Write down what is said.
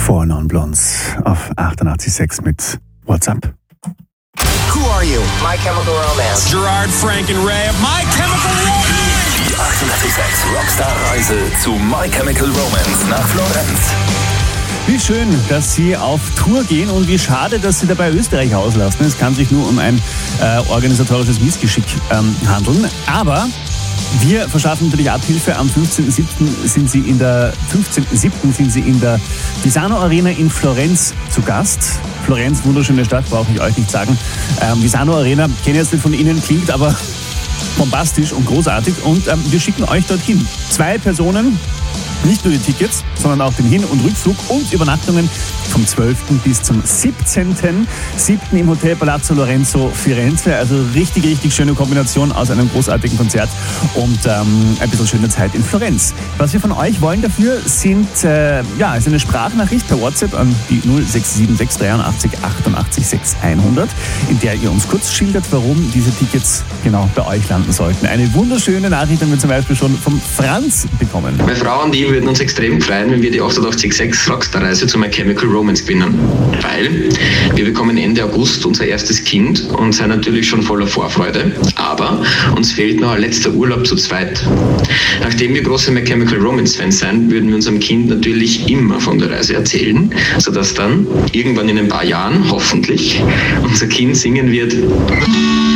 Four Non Blondes auf 88.6 mit What's Up. Who Are You? My Chemical Romance. Gerard, Frank and Ray of My Chemical Romance. Die 88.6 Rockstar-Reise zu My Chemical Romance nach Florenz. Wie schön, dass Sie auf Tour gehen und wie schade, dass Sie dabei Österreich auslassen. Es kann sich nur um ein organisatorisches Missgeschick handeln. Aber wir verschaffen natürlich Abhilfe. Am 15.07. sind Sie in der Visano Arena in Florenz zu Gast. Florenz, wunderschöne Stadt, brauche ich euch nicht sagen. Visano Arena, kenne ich jetzt nicht von Ihnen, klingt aber bombastisch und großartig. Und wir schicken euch dorthin. 2 Personen, nicht nur die Tickets, sondern auch den Hin- und Rückflug und Übernachtungen vom 12. bis zum 17.07. im Hotel Palazzo Lorenzo Firenze. Also richtig, richtig schöne Kombination aus einem großartigen Konzert und ein bisschen schöne Zeit in Florenz. Was wir von euch wollen dafür ist eine Sprachnachricht per WhatsApp an die 0676 83 88 6100, in der ihr uns kurz schildert, warum diese Tickets genau bei euch landen sollten. Eine wunderschöne Nachricht haben wir zum Beispiel schon vom Franz bekommen. Meine Frau und ich würden uns extrem freuen, wenn wir die 88.6 Rockstar-Reise zu My Chemical Romance gewinnen. Weil wir bekommen Ende August unser erstes Kind und sind natürlich schon voller Vorfreude. Aber uns fehlt noch ein letzter Urlaub zu zweit. Nachdem wir große My Chemical Romance-Fans sind, würden wir unserem Kind natürlich immer von der Reise erzählen, sodass dann irgendwann in ein paar Jahren, hoffentlich, unser Kind singen wird: